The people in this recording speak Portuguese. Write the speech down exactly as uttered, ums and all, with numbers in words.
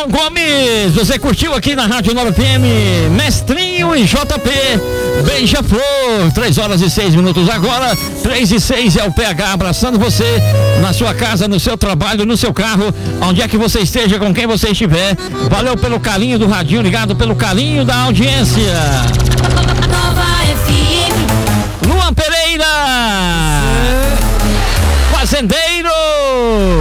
João Gomes, você curtiu aqui na Rádio nove F M, Mestrinho e J P, Beija-Flor, três horas e seis minutos agora, três e seis é o P H abraçando você na sua casa, no seu trabalho, no seu carro, onde é que você esteja, com quem você estiver. Valeu pelo carinho do radinho, ligado pelo carinho da audiência.